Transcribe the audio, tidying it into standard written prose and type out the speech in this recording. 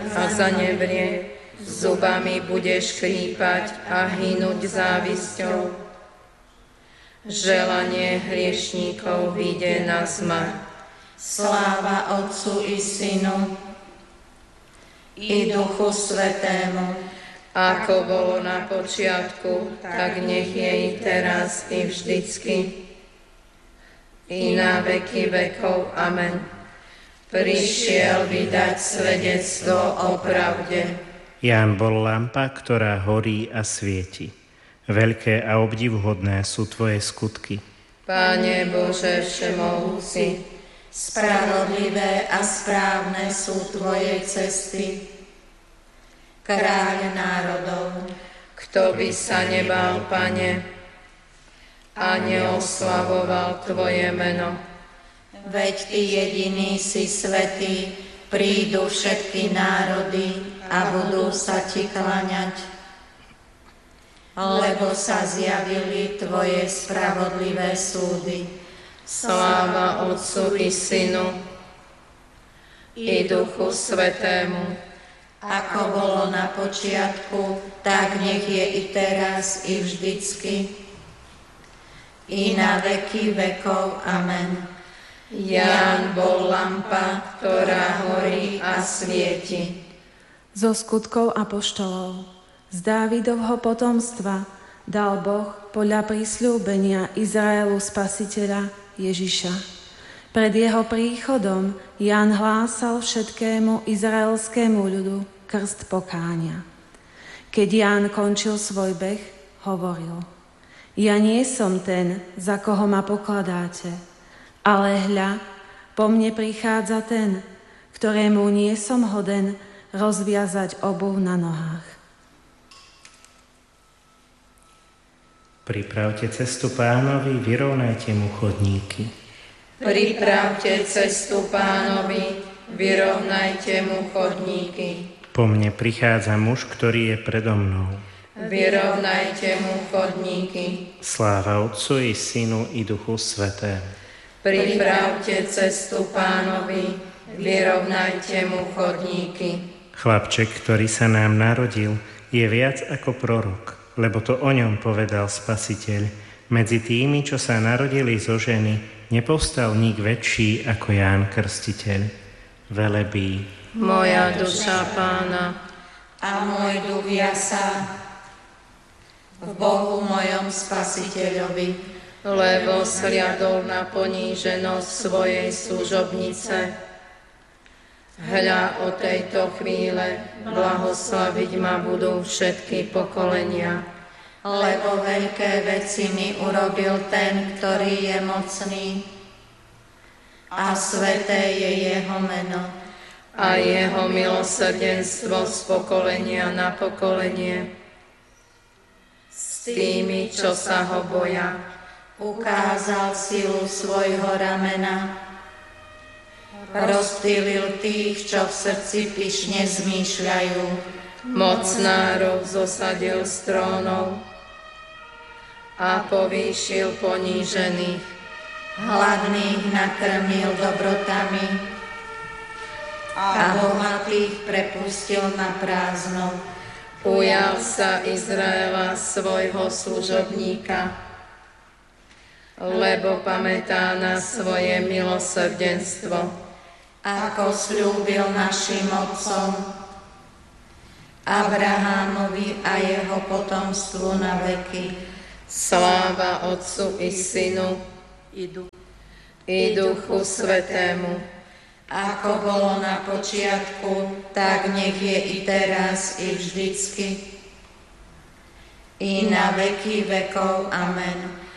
a zanevrie, zubami budeš škrípať a hynúť závisťou. Želanie hriešníkov vyjde na zmar. Sláva Otcu i Synu i Duchu Svätému, ako bolo na počiatku, tak nech je i teraz, i vždycky, i na veky vekov. Amen. Prišiel vydať svedectvo o pravde. Ján bol lampa, ktorá horí a svieti. Veľké a obdivuhodné sú tvoje skutky. Páne Bože všemohúci, spravodlivé a správne sú tvoje cesty. Kráľ národov, kto by sa nebál, Pane, a neoslavoval tvoje meno. veď ty jediný si svätý, prídu všetky národy a budú sa ti kláňať. Lebo sa zjavili tvoje spravodlivé súdy. Sláva Otcu i Synu i Duchu Svätému, ako bolo na počiatku, tak nech je i teraz, i vždycky, i na veky vekov. Amen. Ján bol lampa, ktorá horí a svieti. Zo skutkov apoštolov. Z Dávidovho potomstva dal Boh podľa prisľúbenia Izraelu spasiteľa Ježiša. Pred jeho príchodom Ján hlásal všetkému izraelskému ľudu krst pokánia. Keď Ján končil svoj beh, hovoril: Ja nie som ten, za koho ma pokladáte, ale hľa, po mne prichádza ten, ktorému nie som hoden rozviazať obuv na nohách. Pripravte cestu Pánovi, vyrovnajte mu chodníky. Pripravte cestu Pánovi, vyrovnajte mu chodníky. Po mne prichádza muž, ktorý je predo mnou. Vyrovnajte mu chodníky. Sláva Otcu i Synu i Duchu Svätému. Pripravte cestu Pánovi, vyrovnajte mu chodníky. Chlapček, ktorý sa nám narodil, je viac ako prorok, lebo to o ňom povedal Spasiteľ. Medzi tými, čo sa narodili zo ženy, nepovstal nik väčší ako Ján Krstiteľ. Velebí moja duša Pána a môj duch jasá v Bohu mojom Spasiteľovi, lebo sliadol na poníženosť svojej služobnice. Hľa, od tejto chvíle blahoslaviť ma budú všetky pokolenia. Lebo veľké veci mi urobil ten, ktorý je mocný, a sväté je jeho meno. A jeho milosrdenstvo z pokolenia na pokolenie s tými, čo sa ho boja. Ukázal silu svojho ramena, rozptýlil tých, čo v srdci pyšne zmýšľajú. Mocnárov zosadil z trónov a povýšil ponížených. Hladných nakrmil dobrotami a bohatých prepustil na prázdno. Ujal sa Izraela svojho služobníka, lebo pamätá na svoje milosrdenstvo, ako sľúbil našim otcom, Abrahámovi a jeho potomstvu na veky. Sláva Otcu i Synu i Duchu Svätému, ako bolo na počiatku, tak nech je i teraz, i vždycky, i na veky vekov. Amen.